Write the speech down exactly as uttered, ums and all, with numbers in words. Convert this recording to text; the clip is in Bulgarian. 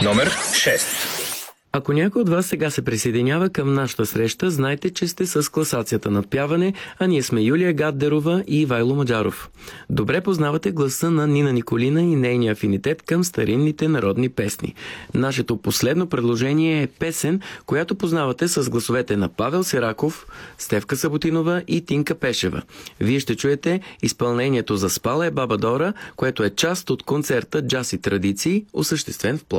номер шест. Ако някой от вас сега се присъединява към нашата среща, знайте, че сте с класацията надпяване, а ние сме Юлия Гаддерова и Ивайло Маджаров. Добре познавате гласа на Нина Николина и нейния афинитет към старинните народни песни. Нашето последно предложение е песен, която познавате с гласовете на Павел Сираков, Стефка Саботинова и Тинка Пешева. Вие ще чуете изпълнението за Спала е баба Дора, което е част от концерта Джаз и традиции, осъществен в Пловдив.